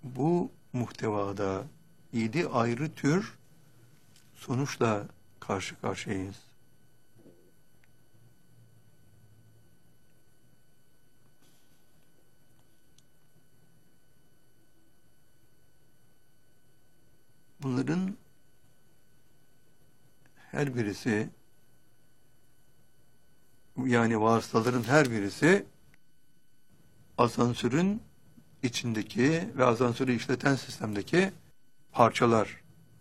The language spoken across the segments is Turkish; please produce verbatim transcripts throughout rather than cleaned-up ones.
bu muhtevada yedi ayrı tür sonuçla karşı karşıyayız. Bunların her birisi, yani vasıtaların her birisi asansörün içindeki ve asansörü işleten sistemdeki parçalar.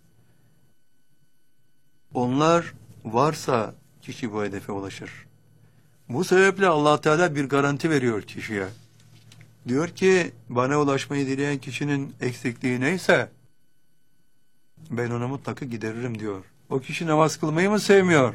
Onlar varsa kişi bu hedefe ulaşır. Bu sebeple Allah Teala bir garanti veriyor kişiye. Diyor ki, bana ulaşmayı dileyen kişinin eksikliği neyse ben ona mutlaka gideririm diyor. O kişi namaz kılmayı mı sevmiyor?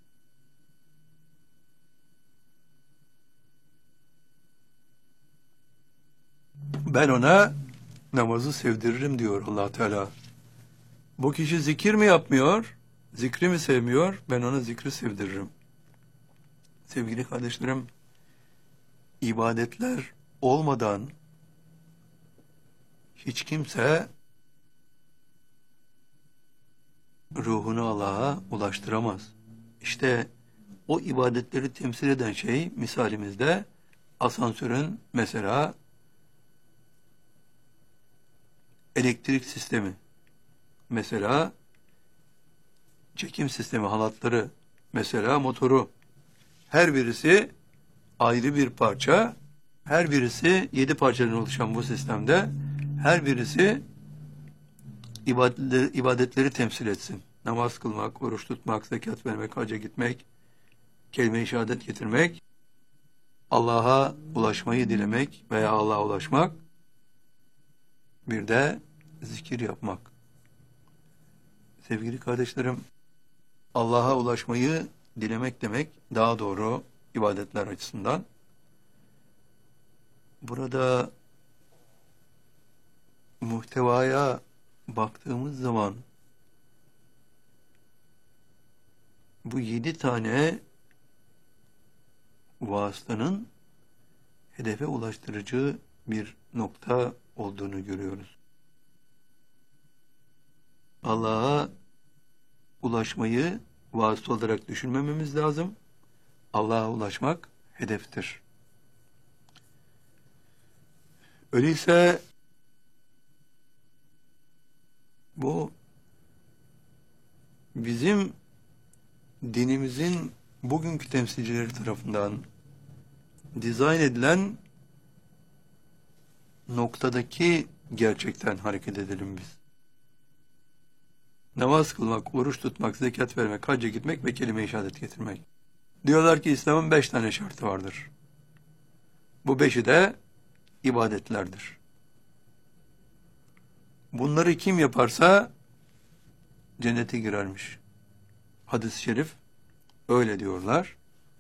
Ben ona namazı sevdiririm diyor Allah Teala. Bu kişi zikir mi yapmıyor? Zikri mi sevmiyor? Ben ona zikri sevdiririm. Sevgili kardeşlerim, ibadetler olmadan hiç kimse ruhunu Allah'a ulaştıramaz. İşte o ibadetleri temsil eden şey misalimizde asansörün mesela elektrik sistemi, mesela çekim sistemi, halatları, mesela motoru, her birisi ayrı bir parça, her birisi yedi parçadan oluşan bu sistemde her birisi ibadetleri, ibadetleri temsil etsin. Namaz kılmak, oruç tutmak, zekat vermek, hacca gitmek, kelime-i şehadet getirmek, Allah'a ulaşmayı dilemek veya Allah'a ulaşmak, bir de zikir yapmak. Sevgili kardeşlerim, Allah'a ulaşmayı dilemek demek daha doğru ibadetler açısından. Burada muhtevaya baktığımız zaman bu yedi tane vasıtanın hedefe ulaştırıcı bir nokta olduğunu görüyoruz. Allah'a ulaşmayı vasıta olarak düşünmememiz lazım. Allah'a ulaşmak hedeftir. Öyleyse bu bizim dinimizin bugünkü temsilcileri tarafından dizayn edilen noktadaki gerçekten hareket edelim biz. Namaz kılmak, oruç tutmak, zekat vermek, hacca gitmek ve kelime-i şehadet getirmek. Diyorlar ki İslam'ın beş tane şartı vardır. Bu beşi de ibadetlerdir. Bunları kim yaparsa cennete girermiş. Hadis-i şerif öyle diyorlar.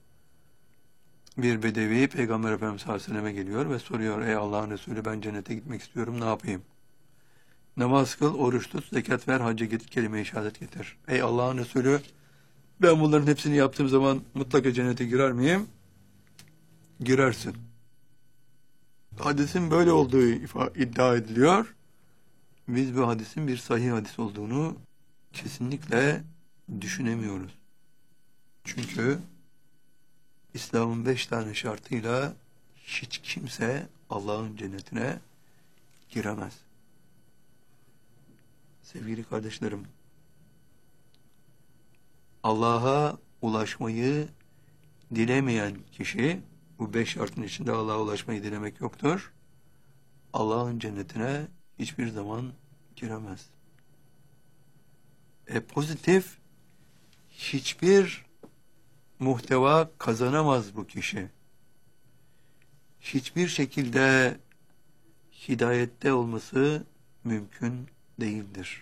Bir bedevi Peygamber Efendimiz sallallahu aleyhi ve selleme geliyor ve soruyor, ey Allah'ın Resulü, ben cennete gitmek istiyorum, ne yapayım? Namaz kıl, oruç tut, zekat ver, hacca git, kelime-i şehadet getir. Ey Allah'ın Resulü, ben bunların hepsini yaptığım zaman mutlaka cennete girer miyim? Girersin. Hadisin böyle olduğu iddia ediliyor. Biz bu hadisin bir sahih hadis olduğunu kesinlikle düşünemiyoruz. Çünkü İslam'ın beş tane şartıyla hiç kimse Allah'ın cennetine giremez. Sevgili kardeşlerim, Allah'a ulaşmayı dilemeyen kişi, bu beş şartın içinde Allah'a ulaşmayı dilemek yoktur, Allah'ın cennetine hiçbir zaman giremez. E, pozitif hiçbir muhteva kazanamaz bu kişi. Hiçbir şekilde hidayette olması mümkün değildir.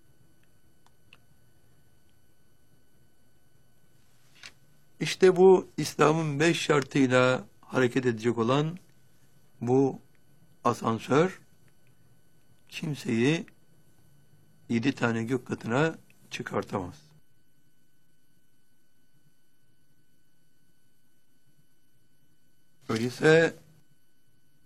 İşte bu İslam'ın beş şartıyla hareket edecek olan bu asansör kimseyi yedi tane gök katına çıkartamaz. Öyleyse